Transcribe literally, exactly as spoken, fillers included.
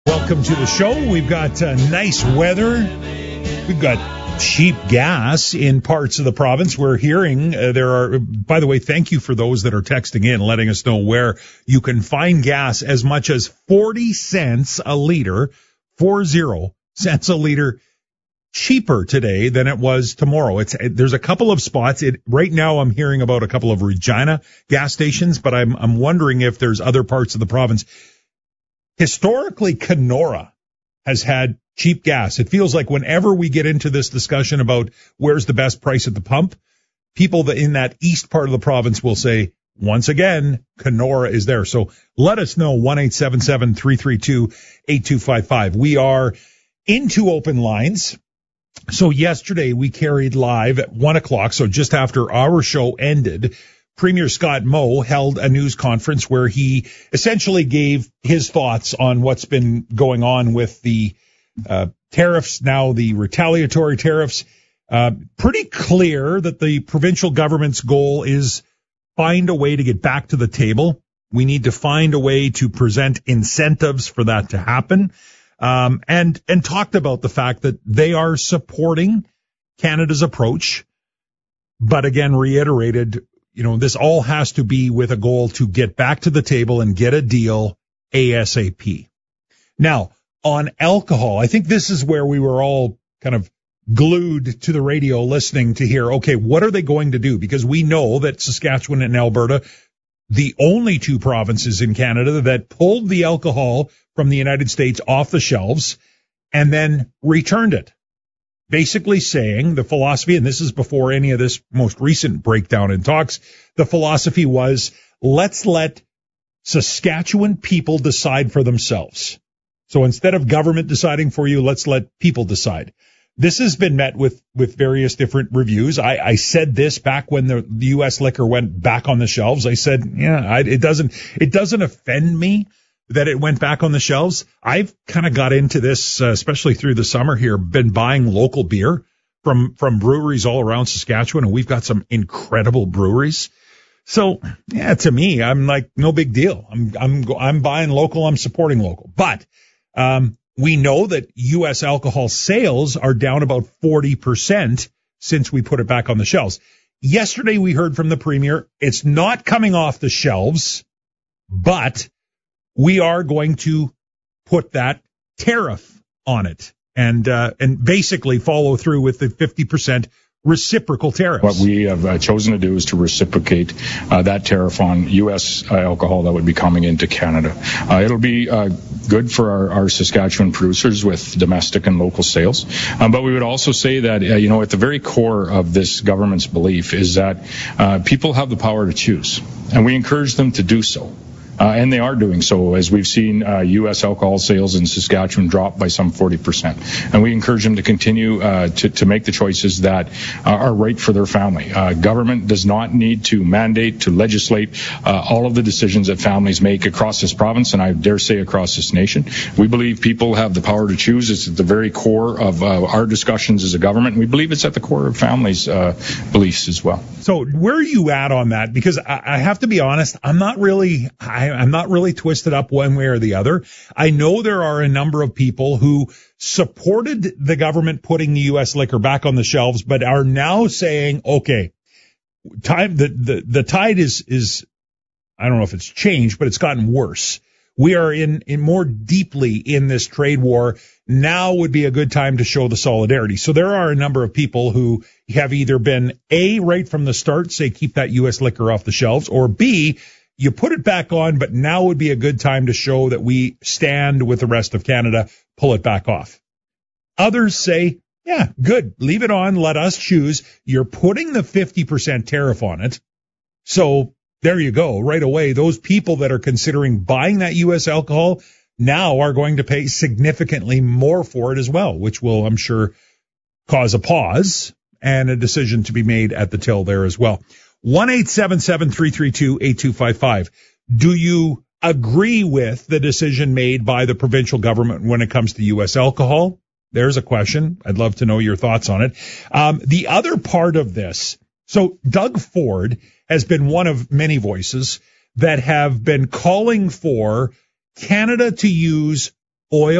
Welcome to the show. We've got uh, nice weather. We've got cheap gas in parts of the province. We're hearing uh, there are, by the way, thank you for those that are texting in, letting us know where you can find gas as much as forty cents a liter, four zero cents a liter cheaper today than it was tomorrow. It's there's a couple of spots. It right now I'm hearing about a couple of Regina gas stations, but I'm I'm wondering if there's other parts of the province. Historically, Kenora has had cheap gas. It feels like whenever we get into this discussion about where's the best price at the pump, people that in that east part of the province will say, once again, Kenora is there. So let us know, one eight seven seven, three three two, eight two five five. We are into open lines. So yesterday we carried live at one o'clock, so just after our show ended, Premier Scott Moe held a news conference where he essentially gave his thoughts on what's been going on with the uh, tariffs, now the retaliatory tariffs. Uh, pretty clear that the provincial government's goal is find a way to get back to the table. We need to find a way to present incentives for that to happen. Um, and, and talked about the fact that they are supporting Canada's approach, but again, reiterated, you know, this all has to be with a goal to get back to the table and get a deal ASAP. Now, on alcohol, I think this is where we were all kind of glued to the radio listening to hear, okay, what are they going to do? Because we know that Saskatchewan and Alberta, the only two provinces in Canada that pulled the alcohol from the United States off the shelves and then returned it. Basically saying the philosophy, and this is before any of this most recent breakdown in talks, the philosophy was, let's let Saskatchewan people decide for themselves. So instead of government deciding for you, let's let people decide. This has been met with, with various different reviews. I, I said this back when the, the U S liquor went back on the shelves. I said, yeah, I, it doesn't, it doesn't offend me that it went back on the shelves. I've kind of got into this, uh, especially through the summer here, been buying local beer from, from breweries all around Saskatchewan, and we've got some incredible breweries. So, yeah, to me, I'm like, no big deal. I'm, I'm, I'm buying local. I'm supporting local. But, um, we know that U S alcohol sales are down about forty percent since we put it back on the shelves. Yesterday, we heard from the Premier, it's not coming off the shelves, but we are going to put that tariff on it and uh, and basically follow through with the fifty percent reciprocal tariffs. What we have uh, chosen to do is to reciprocate uh, that tariff on U S uh, alcohol that would be coming into Canada. Uh, it'll be uh, good for our, our Saskatchewan producers with domestic and local sales. Um, but we would also say that, uh, you know, at the very core of this government's belief is that uh, people have the power to choose, and we encourage them to do so. Uh, and they are doing so, as we've seen uh, U S alcohol sales in Saskatchewan drop by some forty percent. And we encourage them to continue uh, to, to make the choices that uh, are right for their family. Uh, government does not need to mandate, to legislate uh, all of the decisions that families make across this province, and I dare say across this nation. We believe people have the power to choose. It's at the very core of uh, our discussions as a government, and we believe it's at the core of families' uh, beliefs as well. So where are you at on that? Because I, I have to be honest, I'm not really... I, I'm not really twisted up one way or the other. I know there are a number of people who supported the government putting the U S liquor back on the shelves, but are now saying, okay, time, the, the, the tide is, is, I don't know if it's changed, but it's gotten worse. We are in, in more deeply in this trade war. Now would be a good time to show the solidarity. So there are a number of people who have either been A, right from the start, say keep that U S liquor off the shelves, or B, you put it back on, but now would be a good time to show that we stand with the rest of Canada, pull it back off. Others say, yeah, good, leave it on, let us choose. You're putting the fifty percent tariff on it. So there you go, right away. Those people that are considering buying that U S alcohol now are going to pay significantly more for it as well, which will, I'm sure, cause a pause and a decision to be made at the till there as well. one eight seven seven, three three two, eight two five five. Do you agree with the decision made by the provincial government when it comes to U S alcohol? There's a question. I'd love to know your thoughts on it. Um, the other part of this, so Doug Ford has been one of many voices that have been calling for Canada to use oil.